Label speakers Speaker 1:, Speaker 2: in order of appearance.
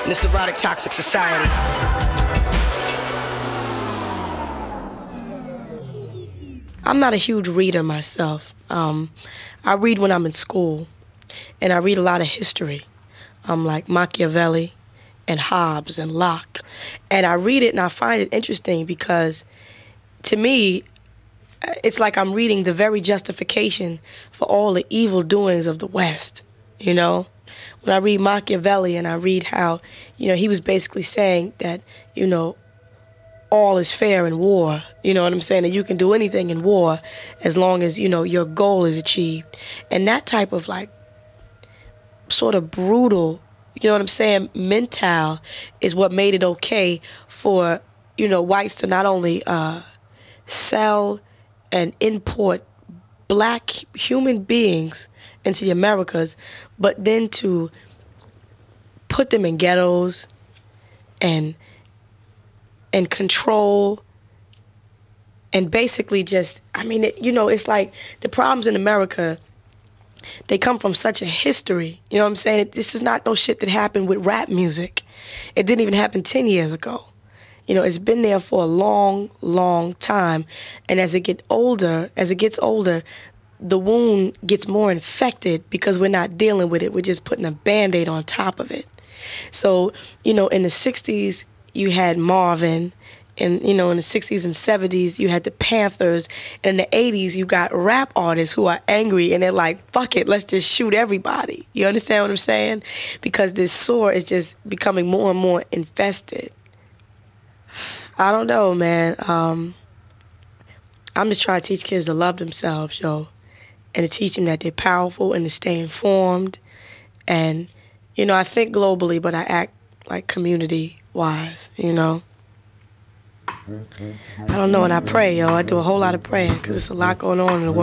Speaker 1: this erotic, toxic society. I'm not a huge reader myself. I read when I'm in school, and I read a lot of history, like Machiavelli and Hobbes and Locke. And I read it and I find it interesting because, to me, it's like I'm reading the very justification for all the evil doings of the West, you know? When I read Machiavelli and I read how, he was basically saying that, all is fair in war, you know what I'm saying? That you can do anything in war as long as, your goal is achieved. And that type of, sort of brutal, you know what I'm saying, mental is what made it okay for, whites to not only sell and import black human beings into the Americas, but then to put them in ghettos and control and basically just, it's like the problems in America, they come from such a history, you know what I'm saying? This is not no shit that happened with rap music. It didn't even happen 10 years ago. It's been there for a long, long time. And as it gets older, the wound gets more infected because we're not dealing with it. We're just putting a Band-Aid on top of it. So, in the 60s, you had Marvin. And, in the 60s and 70s, you had the Panthers. And in the 80s, you got rap artists who are angry and they're like, fuck it, let's just shoot everybody. You understand what I'm saying? Because this sore is just becoming more and more infested. I don't know, man. I'm just trying to teach kids to love themselves, yo. And to teach them that they're powerful and to stay informed. And, I think globally, but I act like community-wise, I don't know, and I pray, yo. I do a whole lot of praying because there's a lot going on in the world.